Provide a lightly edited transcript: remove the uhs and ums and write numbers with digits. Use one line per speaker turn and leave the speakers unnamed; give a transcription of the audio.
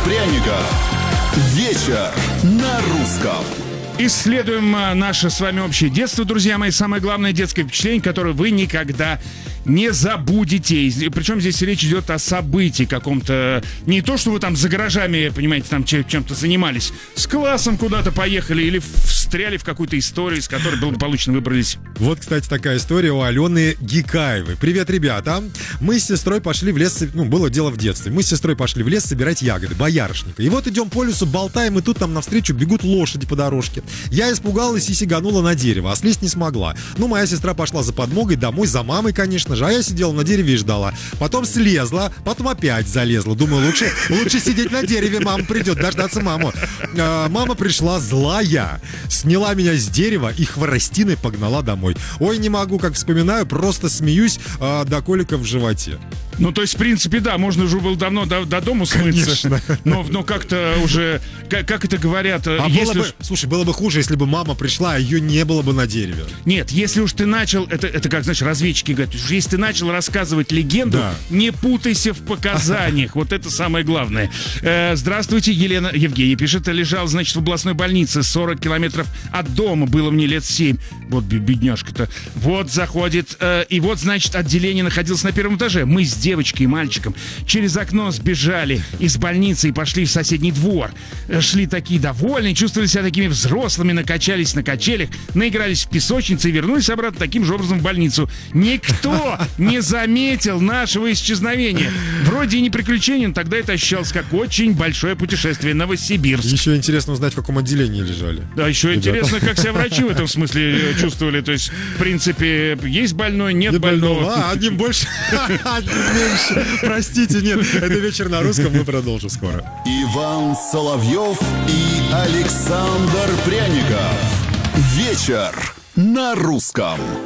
Пряников. Вечер на русском.
Исследуем наше с вами общее детство, друзья мои. Самое главное детское впечатление, которое вы никогда не забудете. Причем здесь речь идет о событии каком-то. Не то, что вы там за гаражами, понимаете, там чем-то занимались. С классом куда-то поехали или встряли в какую-то историю, из которой благополучно выбрались.
Вот, кстати, такая история у Алены Гикаевой. Привет, ребята. Мы с сестрой пошли в лес, было дело в детстве. Мы с сестрой пошли в лес собирать ягоды, боярышника. И вот идем по лесу, болтаем, и тут нам навстречу бегут лошади по дорожке. Я испугалась и сиганула на дерево, а слезть не смогла. Моя сестра пошла за подмогой домой, за мамой, конечно же, а я сидела на дереве и ждала. Потом слезла, потом опять залезла. Думаю, лучше сидеть на дереве, мама придет, дождаться маму. Мама пришла злая, сняла меня с дерева и хворостиной погнала домой. Ой, не могу, как вспоминаю, просто смеюсь до колика в животе.
То есть, в принципе, да, можно уже было давно до дому смыться. Но как-то уже, как это говорят...
Слушай, было бы хуже, если бы мама пришла, а ее не было бы на дереве.
Нет, если уж ты начал, это как, знаешь, разведчики говорят, если ты начал рассказывать легенду, не путайся в показаниях. Вот это самое главное. Здравствуйте, Евгений пишет, лежал, значит, в областной больнице 40 километров от дома, было мне лет 7. Вот бедняжка-то. Вот заходит, и вот, значит, отделение находилось на первом этаже. Мы с девочкой и мальчиком через окно сбежали из больницы и пошли в соседний двор. Шли такие довольные, чувствовали себя такими взрослыми, накачались на качелях, наигрались в песочнице и вернулись обратно таким же образом в больницу. Никто не заметил нашего исчезновения. Вроде и не приключение, но тогда это ощущалось как очень большое путешествие. Новосибирск.
Еще интересно узнать, в каком отделении лежали.
Да, еще интересно, как себя врачи в этом смысле чувствовали. То есть, в принципе, есть больной, нет больного.
Одним больше, одним меньше. Простите, нет. Это вечер на русском, мы продолжим скоро.
Иван Соловьев и Александр Пряников. Вечер на русском.